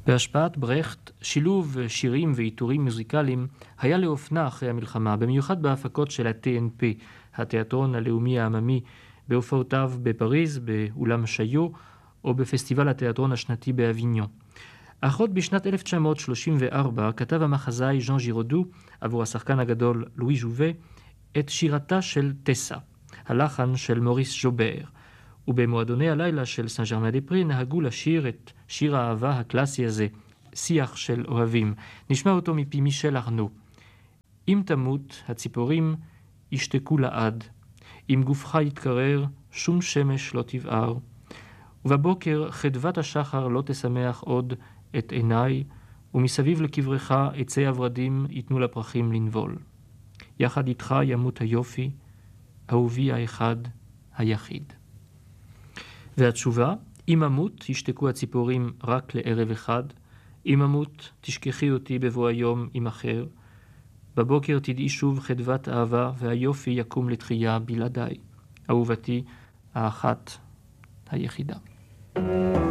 בהשפעת ברכט, שילוב שירים ועיטורים מוזיקליים היה לאופנה אחרי המלחמה, במיוחד בהפקות של ה-TNP, התיאטרון הלאומי העממי, בהופעותיו בפריז, באולם שיו, או בפסטיבל התיאטרון השנתי באביניון. אך עוד בשנת 1934 כתב המחזאי ז'אן ז'ירודו עבור השחקן הגדול לואי ז'ובה את שירתה של טסה, הלחן של מוריס ז'ובר, ובמועדוני הלילה של סן ז'רמן דה פרי נהגו לשיר את שיר האהבה הקלאסי הזה, שיח של אוהבים. נשמע אותו מפי מישל ארנו. אם תמות, הציפורים ישתקו לעד, אם גופך יתקרר, שום שמש לא תבער, ובבוקר חדוות השחר לא תשמח עוד את עיניי, ומסביב לקברך עצי הורדים ייתנו לפרחים לנבול. יחד איתך ימות היופי, אהובי האחד היחיד. והתשובה, אם אמות ישתקו הציפורים רק לערב אחד, אם אמות תשכחי אותי בבוא היום עם אחר, בבוקר תדעי שוב חדוות אהבה והיופי יקום לתחייה בלעדיי, אהובתי האחת היחידה.